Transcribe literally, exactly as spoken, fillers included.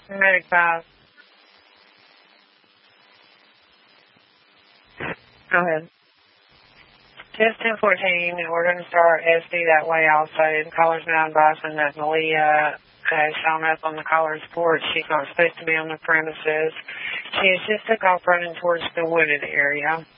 Medic five. Go ahead. Just ten fourteen, we're going to start S D that way also. The caller's now advising that Malia has shown up on the caller's porch. She's not supposed to be on the premises. She has just took off running towards the wooded area.